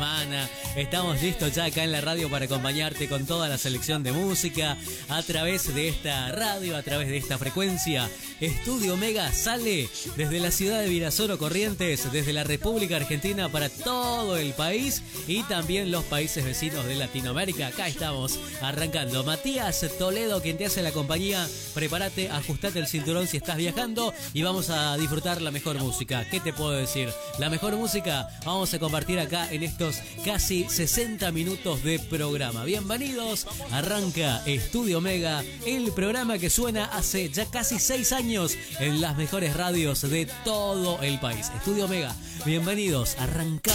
Estamos listos ya acá en la radio para acompañarte con toda la selección de música a través de esta radio, a través de esta frecuencia. Estudio Mega sale desde la ciudad de Virasoro, Corrientes, desde la República Argentina para todo el país y también los países vecinos de Latinoamérica. Acá estamos arrancando. Matías Toledo, quien te hace la compañía. Prepárate, ajustate el cinturón si estás viajando y vamos a disfrutar la mejor música. ¿Qué te puedo decir? La mejor música vamos a compartir acá en estos casi 60 minutos de programa. Bienvenidos, arranca Estudio Mega, el programa que suena hace ya casi 6 años en las mejores radios de todo el país. Estudio Mega, bienvenidos, arranca.